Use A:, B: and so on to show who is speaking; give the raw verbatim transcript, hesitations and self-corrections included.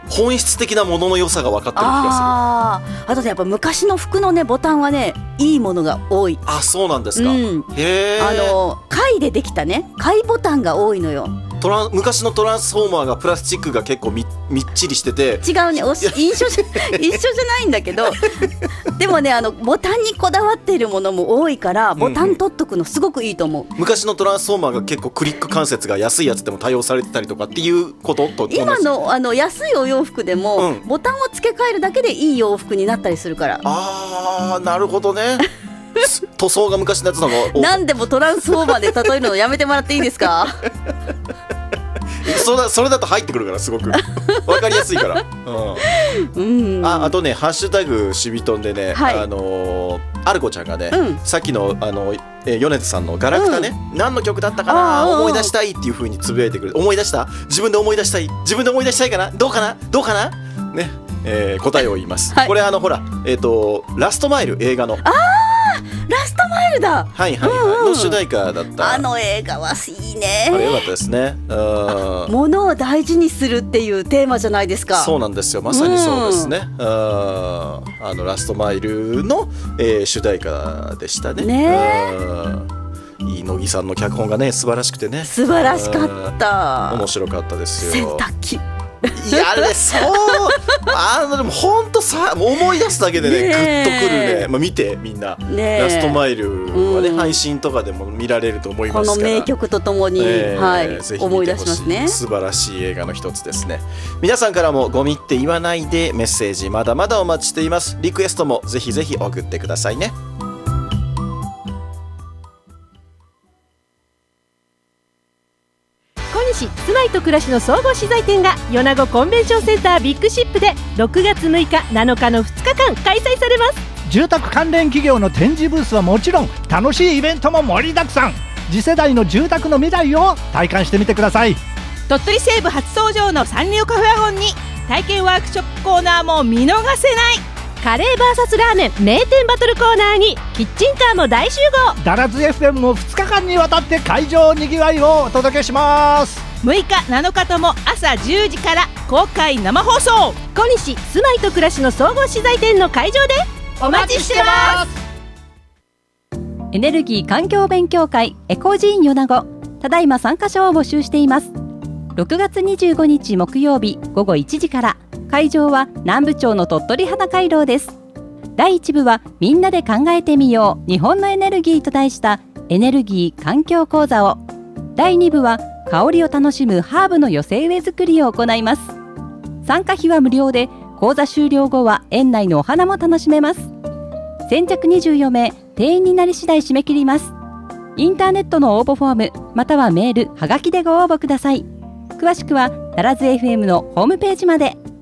A: 本質的なものの良さが分かってる気がする。
B: ああとねやっぱ昔の服のねボタンはねいいものが多い。
A: あ、そうなんですか、
B: うん、
A: へー。
B: あの貝でできたね貝ボタンが多いのよ。
A: トラン昔のトランスフォーマーがプラスチックが結構 み, みっちりしてて
B: 違うねおし印象じゃ一緒じゃないんだけどでもねあのボタンにこだわっているものも多いからボタン取っとくのすごくいいと思う、うんうん、
A: 昔のトランスフォーマーが結構クリック関節が安いやつでも対応されてたりとかっていうことと
B: 今 の, あの安いお洋服でも、うん、ボタンを付け替えるだけでいい洋服になったりするから。
A: あーなるほどね塗装が昔のやつのが
B: 何でもトランスフォーマーで例えるのやめてもらっていいですか
A: そ, だそれだと入ってくるからすごく分かりやすいから、うんうん、あ, あとねハッシュタグしびとんでね、はい、あのー、アルコちゃんがね、うん、さっきのあのえ米津さんのガラクタね、うん、何の曲だったかな思い出したいっていう風につぶやいてくれる。思い出した自分で思い出したい自分で思い出したいかなどうかなどうかなね、えー、答えを言います、はい、これあのほら、えーと、ラストマイル映画の
B: あラストマイルだ
A: はいはいはい、うんうん、の主題歌だった。
B: あの映画はいいね。
A: あれ良かったですね。
B: 物を大事にするっていうテーマじゃないですか。
A: そうなんですよまさにそうですね、うん、ああのラストマイルの、えー、主題歌でしたね。ねいい乃木さんの脚本がね素晴らしくてね
B: 素晴らしかった
A: 面白かったですよ。
B: 洗濯機
A: いやあれそうあのでも本当さ思い出すだけでねグッとくるね、まあ、見てみんな、ね、ラストマイルはね、うん、配信とかでも見られると思いますから
B: この名曲とともに、えーはい、ぜひ思い出しますね。
A: 素晴らしい映画の一つですね。皆さんからもゴミって言わないでメッセージまだまだお待ちしています。リクエストもぜひぜひ送ってくださいね。
C: 住まいと暮らしの総合資材店が米子コンベンションセンタービッグシップでろくがつむいかなのかのふつかかん開催されます。
D: 住宅関連企業の展示ブースはもちろん楽しいイベントも盛りだくさん。次世代の住宅の未来を体感してみてください。
C: 鳥取西部初登場のサンリオカフェワゴンに体験ワークショップコーナーも見逃せない。カレー ブイエス ラーメン名店バトルコーナーにキッチンカーも大集合。
D: ダラズ エフエム もふつかかんにわたって会場にぎわいをお届けします。
C: むいかなのかとも朝じゅうじから公開生放送。小西住まいと暮らしの総合資材店の会場でお待ちしてます。
E: エネルギー環境勉強会エコジーン米子、ただいま参加者を募集しています。ろくがつにじゅうごにち木曜日ごごいちじから。会場は南部町の鳥取花回廊です。だいいち部はみんなで考えてみよう日本のエネルギーと題したエネルギー環境講座を、だいに部は香りを楽しむハーブの寄せ植え作りを行います。参加費は無料で講座終了後は園内のお花も楽しめます。先着にじゅうよんめい、定員になり次第締め切ります。インターネットの応募フォームまたはメールはがきでご応募ください。詳しくはダラズ エフエム のホームページまで。